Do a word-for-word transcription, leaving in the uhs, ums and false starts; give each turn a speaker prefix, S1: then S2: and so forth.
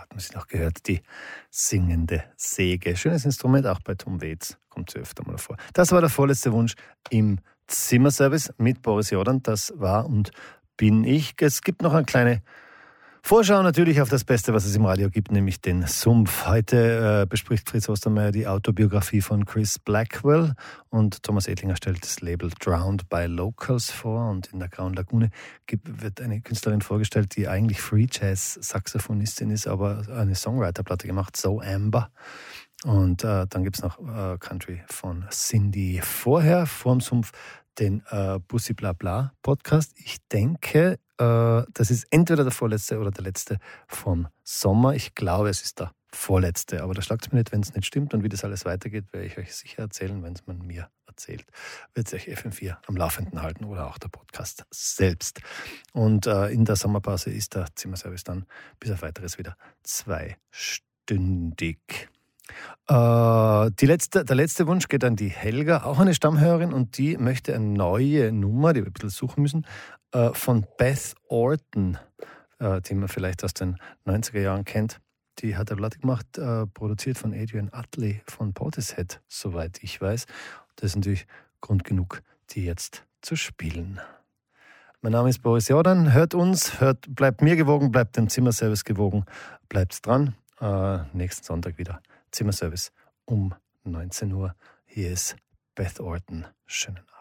S1: hat man sie noch gehört, die singende Säge. Schönes Instrument, auch bei Tom Waits kommt sie öfter mal vor. Das war der vorletzte Wunsch im Zimmerservice mit Boris Jordan. Das war und bin ich. Es gibt noch eine kleine Vorschau natürlich auf das Beste, was es im Radio gibt, nämlich den Sumpf. Heute äh, bespricht Fritz Ostermeier die Autobiografie von Chris Blackwell und Thomas Edlinger stellt das Label Drowned by Locals vor. Und in der Grauen Lagune gibt, wird eine Künstlerin vorgestellt, die eigentlich Free Jazz Saxophonistin ist, aber eine Songwriter-Platte gemacht, So Amber. Und äh, dann gibt es noch äh, Country von Cindy. Vorher, vorm Sumpf, den äh, Bussi Blabla Podcast. Ich denke, äh, das ist entweder der vorletzte oder der letzte vom Sommer. Ich glaube, es ist der vorletzte. Aber da schlagt es mir nicht, wenn es nicht stimmt. Und wie das alles weitergeht, werde ich euch sicher erzählen, wenn es man mir erzählt. Wird sich F M vier am Laufenden halten oder auch der Podcast selbst. Und äh, in der Sommerpause ist der Zimmerservice dann bis auf weiteres wieder zweistündig. Äh, die letzte, der letzte Wunsch geht an die Helga, auch eine Stammhörerin, und die möchte eine neue Nummer, die wir ein bisschen suchen müssen, äh, von Beth Orton, äh, die man vielleicht aus den neunziger Jahren kennt. Die hat eine Platte gemacht, äh, produziert von Adrian Utley von Portishead, soweit ich weiß. Das ist natürlich Grund genug, die jetzt zu spielen. Mein Name ist Boris Jordan, hört uns, hört, bleibt mir gewogen, bleibt dem Zimmerservice gewogen, bleibt dran. Äh, nächsten Sonntag wieder Zimmerservice um neunzehn Uhr. Hier ist Beth Orton. Schönen Abend.